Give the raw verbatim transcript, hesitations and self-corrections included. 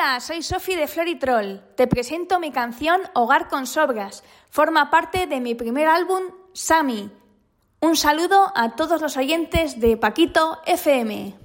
Hola, soy Sofi de Floritrol. Te presento mi canción Hogar con Sobras. Forma parte de mi primer álbum, Sami. Un saludo a todos los oyentes de Paquito F M.